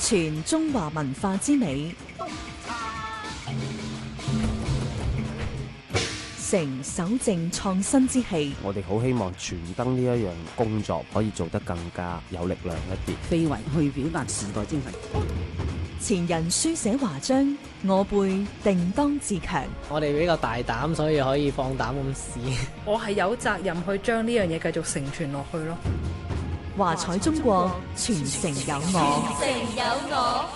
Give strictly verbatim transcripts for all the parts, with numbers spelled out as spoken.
傳中華文化之美，成守正創新之氣。 我哋好希望傳燈呢一樣工作可以做得更加有力量一啲， 非遺去表達時代精神。 前人書寫華章，我輩定當自強。 我哋比較大膽，所以可以放膽咁試。 我係有責任去將呢樣嘢繼續承傳落去咯。 華彩中國，傳承有我。 傳承有我。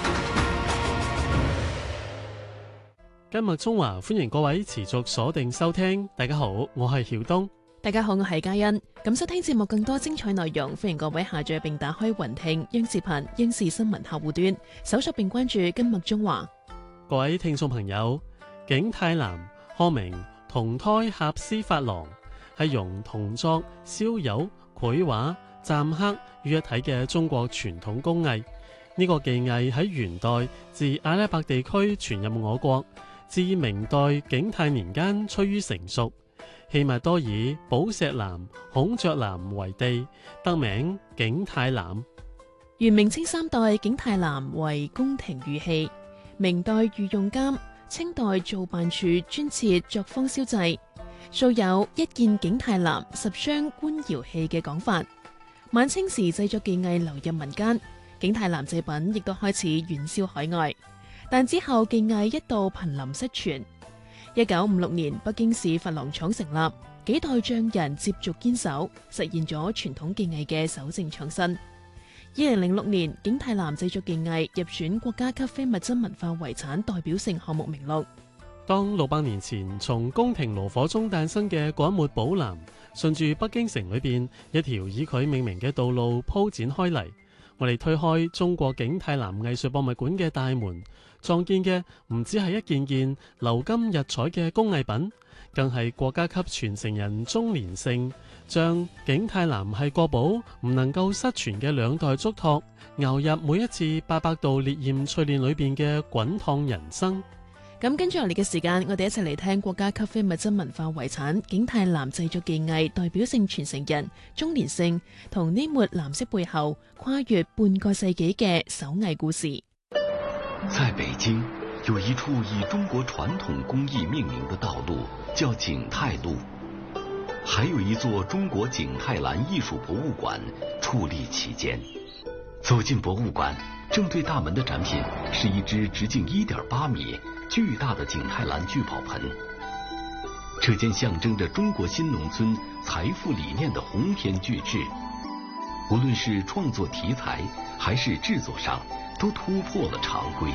今日中華歡迎各位持續鎖定收聽。大家好，我係曉東。 大家好，我係嘉欣。咁收聽節目更多精彩內容，歡迎各位下載並打開雲聽央視頻央視新聞客戶端，搜索並關注今日中華。 各位聽眾朋友，景泰藍學名銅胎合絲珐琅，係用銅作、燒釉、繪畫、篆刻於一體嘅中國傳統工藝。呢、這個技藝喺元代自阿拉伯地區傳入我國，至明代景泰年間趨於成熟。器物多以寶石藍、孔雀藍為地，得名景泰藍。 元明清三代景泰藍為宮廷御器，明代御用監，清代造辦處專設作坊燒製，素有一件景泰藍十雙官窯器嘅講法。晚清時製作技藝流入民間，景泰藍製品亦都開始遠銷海外，但之後技藝一度瀕臨失傳。一九五六年，北京市珐琅廠成立，幾代匠人接續堅守，實現咗傳統技藝嘅守正創新。二零零六年，景泰藍製作技藝入選國家級非物質文化遺產代表性項目名錄。 當六百年前從宮廷爐火中誕生嘅嗰一抹寶藍，順住北京城裏邊一條以佢命名嘅道路鋪展開嚟，我哋推開中國景泰藍藝術博物館嘅大門，撞見嘅唔止係一件件鎏金日彩嘅工藝品，更係國家級傳承人鍾連勝將景泰藍係國寶唔能夠失傳嘅兩代囑託，熬入每一次八百度烈焰淬煉裏邊嘅滾燙人生。 咁跟住落嚟嘅時間，我哋一齊嚟聽國家級非物質文化遺產景泰藍製作技藝代表性傳承人鍾連勝同呢抹藍色背後跨越半個世紀嘅手藝故事。 在北京有一處以中國傳統工藝命名的道路，叫景泰路，還有一座中國景泰藍藝術博物館矗立其間。走進博物館，正對大門的展品是一隻直徑一點八米巨大的景泰藍聚寶盆。這件象徵着中國新農村財富理念的鴻篇巨製，無論是創作題材還是製作上，都突破了常規。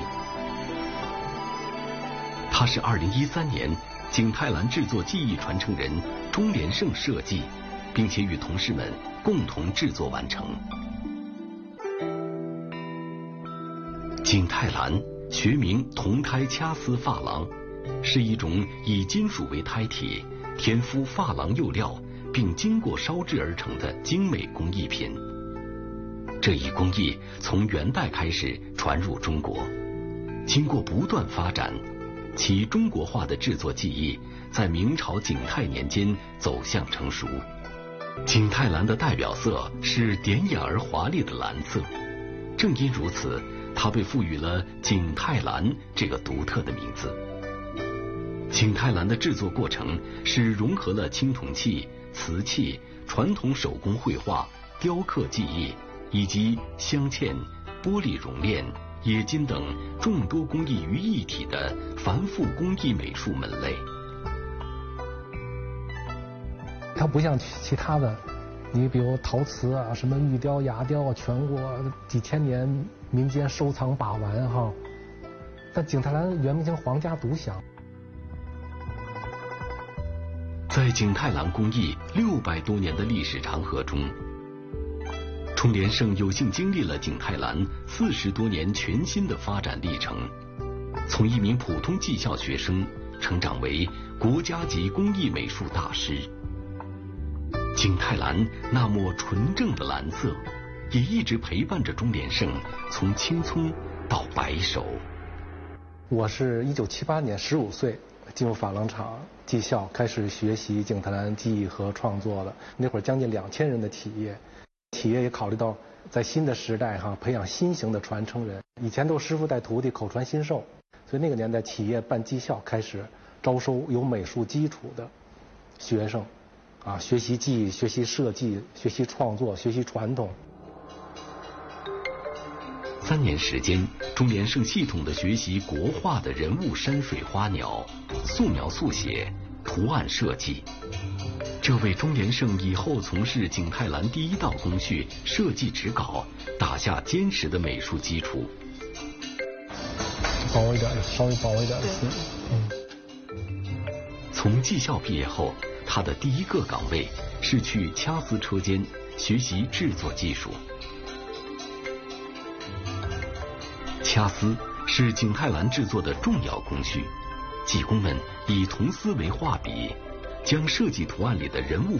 它是二零一三年景泰藍製作技藝傳承人鍾連勝設計，並且與同事們共同製作完成。景泰藍學名銅胎掐絲珐琅，是一種以金屬為胎體，填敷珐琅釉料，並經過燒製而成的精美工藝品。這一工藝從元代開始傳入中國，經過不斷發展，其中國化的製作技藝在明朝景泰年間走向成熟。景泰藍的代表色是典雅而華麗的藍色，正因如此，它被賦予了景泰藍這個獨特的名字。景泰藍的製作過程是融合了青銅器、瓷器、傳統手工繪畫、雕刻技藝以及鑲嵌、玻璃熔煉、冶金等眾多工藝於一體的繁複工藝美術門類。 它不像其他的，你比如陶瓷啊、什麼玉雕、牙雕啊，全國幾千年民間收藏把玩哈。但景泰藍原名稱皇家獨享。 在景泰藍工藝六百多年的歷史長河中，鍾連勝有幸經歷了景泰藍四十多年全新的發展歷程，從一名普通技校學生成長為國家級工藝美術大師。景泰藍那抹純正的藍色，也一直陪伴着鍾連勝從青蔥到白首。 我是一九七八年十五歲進入珐琅廠技校，開始學習景泰藍技藝和創作的。那會兒將近兩千人的企業。企業也考慮到在新的时代哈，培养新型的传承人。以前都师傅带徒弟，口传心授，所以那个年代企业办技校，开始招收有美术基础的学生，啊，学习技艺、学习设计、学习创作、学习传统。 三年时间，钟连胜系统地学习国画的人物、山水、花鸟、素描、速写、图案设计。这为钟连胜以后从事景泰蓝第一道工序设计指稿打下坚实的美术基础。 薄一点的，稍微薄一点的丝。嗯。 从技校毕业后，他的第一个岗位是去掐丝车间学习制作技术。掐丝是景泰蓝制作的重要工序，技工们以铜丝为画笔，将设计图案里的人物